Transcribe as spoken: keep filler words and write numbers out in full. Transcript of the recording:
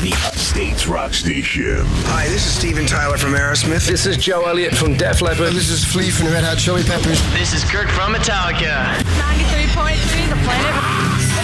the Upstate's rock station. Hi, this is Steven Tyler from Aerosmith. This is Joe Elliott from Def Leppard. This is Flea from the Red Hot Chili Peppers. This is Kirk from Metallica. ninety-three point three, The Planet.